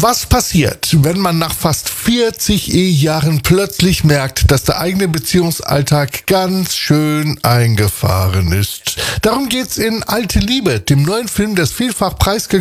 Was passiert, wenn man nach fast 40 Ehejahren plötzlich merkt, dass der eigene Beziehungsalltag ganz schön eingefahren ist? Darum geht's in Alte Liebe, dem neuen Film des vielfach preisgekrönten